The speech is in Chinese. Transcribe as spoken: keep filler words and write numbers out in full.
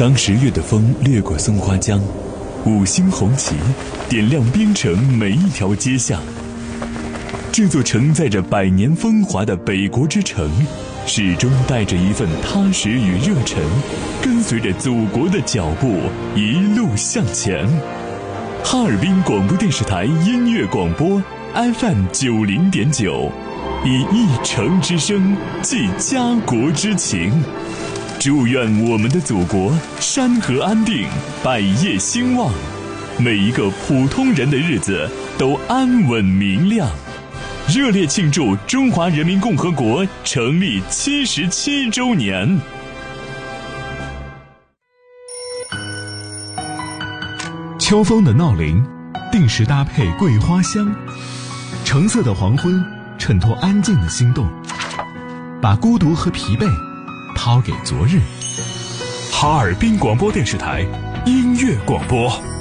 当十月的风掠过松花江，五星红旗点亮边城每一条街巷。这座承载着百年风华的北国之城，始终带着一份踏实与热忱，跟随着祖国的脚步一路向前。哈尔滨广播电视台音乐广播 F M 九零点九，以一城之声寄家国之情。祝愿我们的祖国山河安定，百业兴旺，每一个普通人的日子都安稳明亮。热烈庆祝中华人民共和国成立七十七周年。 秋风的闹铃，定时搭配桂花香，橙色的黄昏衬托安静的心动，把孤独和疲惫抛给昨日。 哈尔滨广播电视台音乐广播。